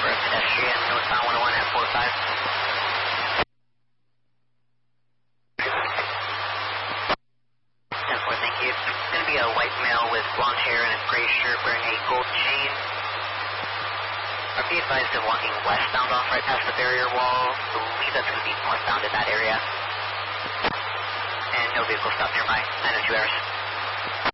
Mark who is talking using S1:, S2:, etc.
S1: for a pedestrian, northbound 101 at 45. 10-4, thank you. It's going to be a white male with blonde hair and a gray shirt wearing a gold chain. Be advised of walking westbound off right past the barrier wall. I believe that's going to be northbound in that area. And no vehicle stopped nearby. 902 hours.